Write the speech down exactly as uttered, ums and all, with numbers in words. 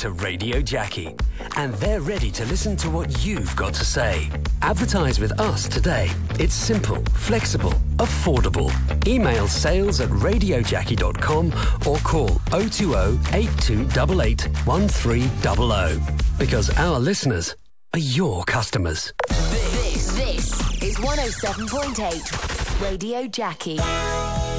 to Radio Jackie, and they're ready to listen to what you've got to say. Advertise with us today. It's simple, flexible, affordable. Email sales at radio jackie dot com or call oh two oh, eight two eight eight, one three zero zero. Because our listeners are your customers. This, this is one oh seven point eight Radio Jackie.